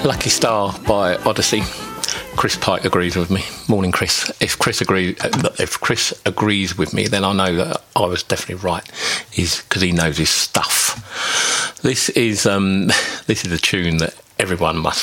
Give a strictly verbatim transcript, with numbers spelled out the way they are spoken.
Lucky Star by Odyssey. Chris Pike agrees with me. Morning, Chris. If Chris agrees, if Chris agrees with me, then I know that I was definitely right. Is because he knows his stuff. This is um, this is a tune that everyone must